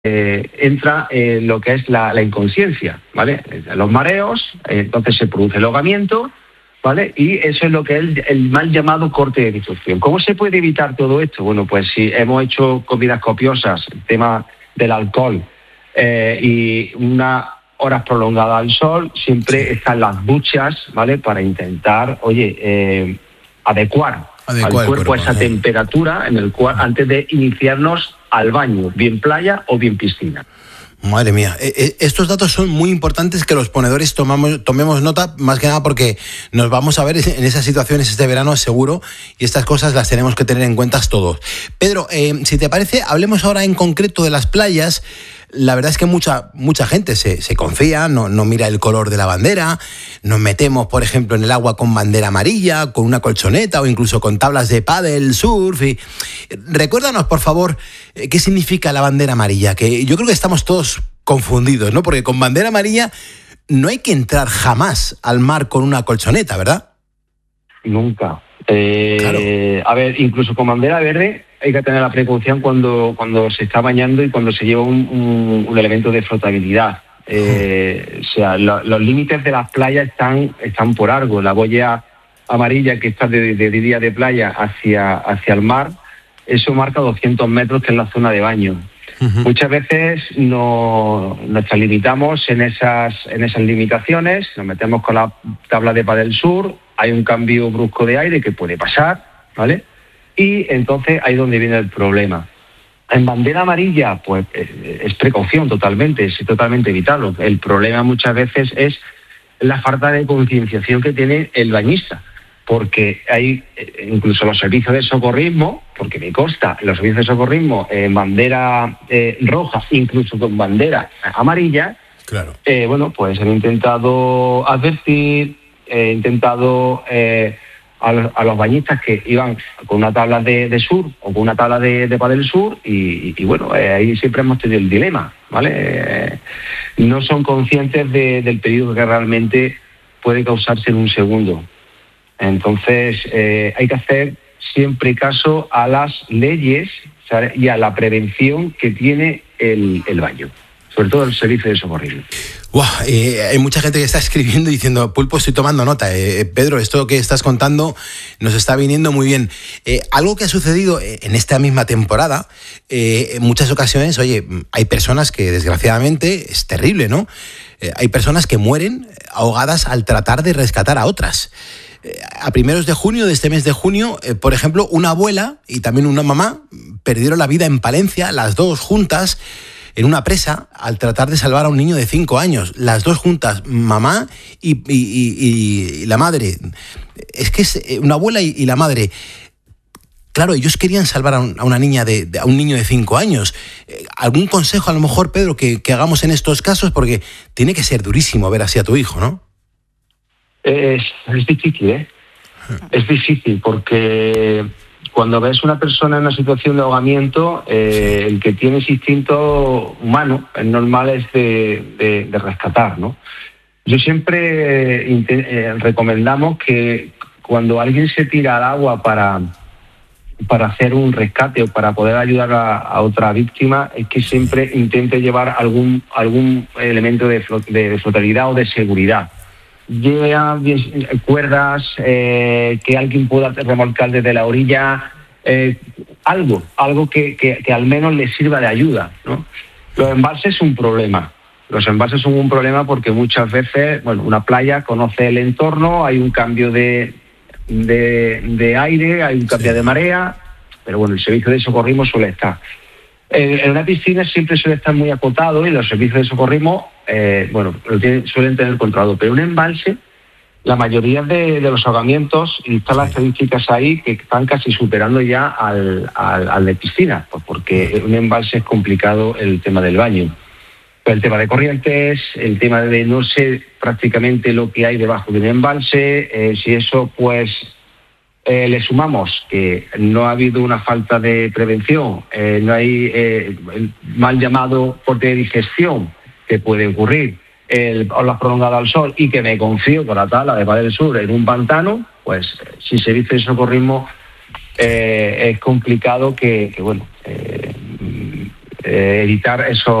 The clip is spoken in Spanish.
entra lo que es la inconsciencia, ¿vale? Los mareos, entonces se produce el ahogamiento, ¿vale? Y eso es lo que es el mal llamado corte de difusión. ¿Cómo se puede evitar todo esto? Bueno, pues si hemos hecho comidas copiosas, el tema del alcohol y unas horas prolongadas al sol, siempre están las duchas, ¿vale? Para intentar, adecuar al cuerpo a esa temperatura en el cual antes de iniciarnos al baño, bien playa o bien piscina. Madre mía, estos datos son muy importantes que los ponedores tomemos nota, más que nada porque nos vamos a ver en esas situaciones este verano seguro, y estas cosas las tenemos que tener en cuenta todos. Pedro, si te parece, hablemos ahora en concreto de las playas. La verdad es que mucha gente se confía, no mira el color de la bandera, nos metemos, por ejemplo, en el agua con bandera amarilla, con una colchoneta o incluso con tablas de pádel, surf. Recuérdanos, por favor, qué significa la bandera amarilla, que yo creo que estamos todos confundidos, ¿no? Porque con bandera amarilla no hay que entrar jamás al mar con una colchoneta, ¿verdad? Nunca. Claro. A ver, incluso con bandera verde hay que tener la precaución cuando se está bañando y cuando se lleva un elemento de flotabilidad. Los límites de las playas están por algo. La boya amarilla que está de día de playa hacia el mar, eso marca 200 metros, que es la zona de baño. Uh-huh. Muchas veces nos limitamos en esas limitaciones, nos metemos con la tabla de pádel sur, hay un cambio brusco de aire que puede pasar, ¿vale? Y entonces ahí es donde viene el problema. En bandera amarilla, pues es precaución totalmente, es totalmente evitarlo. El problema muchas veces es la falta de concienciación que tiene el bañista, porque hay incluso los servicios de socorrismo, porque me consta, los servicios de socorrismo en bandera roja, incluso con bandera amarilla, claro. Pues han intentado advertir, a los bañistas que iban con una tabla de sur o con una tabla de pádel sur y ahí siempre hemos tenido el dilema, ¿vale? No son conscientes del peligro que realmente puede causarse en un segundo. Entonces hay que hacer siempre caso a las leyes, ¿sabes? Y a la prevención que tiene el baño, sobre todo el servicio de socorrismo. Hay mucha gente que está escribiendo y diciendo, Pulpo, estoy tomando nota. Pedro, esto que estás contando nos está viniendo muy bien. Algo que ha sucedido en esta misma temporada, en muchas ocasiones, hay personas que desgraciadamente, es terrible, ¿no? Hay personas que mueren ahogadas al tratar de rescatar a otras. A primeros de junio, de este mes de junio, por ejemplo, una abuela y también una mamá perdieron la vida en Palencia, las dos juntas, en una presa, al tratar de salvar a un niño de 5 años. Las dos juntas, mamá y la madre. Es que es una abuela y la madre. Claro, ellos querían salvar a una niña, a un niño de 5 años. ¿Algún consejo, a lo mejor, Pedro, que hagamos en estos casos? Porque tiene que ser durísimo ver así a tu hijo, ¿no? Es difícil, ¿eh? Es difícil porque cuando ves una persona en una situación de ahogamiento, el que tiene ese instinto humano, es normal, es de rescatar, ¿no? Yo siempre recomendamos que cuando alguien se tira al agua para hacer un rescate o para poder ayudar a otra víctima, es que siempre intente llevar algún elemento de flotabilidad o de seguridad. Lleva cuerdas, que alguien pueda remolcar desde la orilla, algo que al menos le sirva de ayuda, ¿no? Los embalses son un problema. Los embalses son un problema porque muchas veces, una playa conoce el entorno, hay un cambio de aire, hay un cambio de marea, pero el servicio de socorrismo suele estar. En una piscina siempre suele estar muy acotado y los servicios de socorrismo suelen tener controlado, pero un embalse, la mayoría de los ahogamientos, y están las estadísticas ahí que están casi superando ya al de piscina, pues porque un embalse es complicado el tema del baño. Pero el tema de corrientes, el tema de no sé prácticamente lo que hay debajo de un embalse, si eso le sumamos que no ha habido una falta de prevención, no hay el mal llamado corte de digestión que puede ocurrir, olas prolongadas al sol, y que me confío con la tabla de pádel sur en un pantano, pues sin servicio de socorrismo es complicado que evitar esos